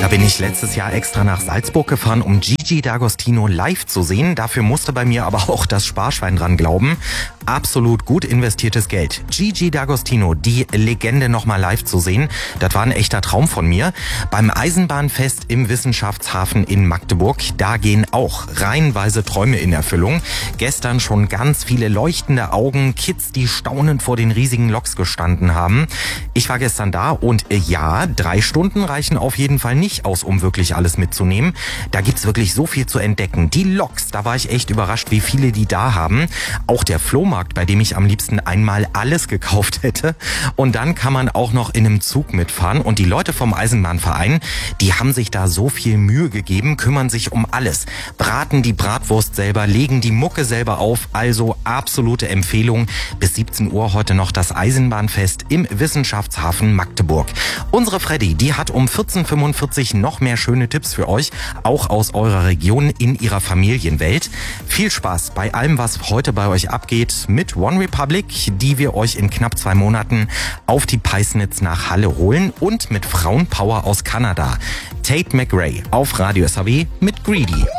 Da bin ich letztes Jahr extra nach Salzburg gefahren, um Gigi D'Agostino live zu sehen. Dafür musste bei mir aber auch das Sparschwein dran glauben. Absolut gut investiertes Geld. Gigi D'Agostino, die Legende nochmal live zu sehen, das war ein echter Traum von mir. Beim Eisenbahnfest im Wissenschaftshafen in Magdeburg, da gehen auch reihenweise Träume in Erfüllung. Gestern schon ganz viele leuchtende Augen, Kids, die staunend vor den riesigen Loks gestanden haben. Ich war gestern da und ja, 3 Stunden reichen auf jeden Fall nicht aus, um wirklich alles mitzunehmen. Da gibt's wirklich so viel zu entdecken. Die Loks, da war ich echt überrascht, wie viele die da haben. Auch der Flohmarkt, bei dem ich am liebsten einmal alles gekauft hätte. Und dann kann man auch noch in einem Zug mitfahren. Und die Leute vom Eisenbahnverein, die haben sich da so viel Mühe gegeben, kümmern sich um alles. Braten die Bratwurst selber, legen die Mucke selber auf. Also absolute Empfehlung. Bis 17 Uhr heute noch das Eisenbahnfest im Wissenschaftshafen Magdeburg. Unsere Freddy, die hat um 14:45 noch mehr schöne Tipps für euch, auch aus eurer Region in ihrer Familienwelt. Viel Spaß bei allem, was heute bei euch abgeht mit One Republic, die wir euch in knapp 2 Monaten auf die Peisnitz nach Halle holen, und mit Frauenpower aus Kanada. Tate McRae auf Radio SAW mit Greedy.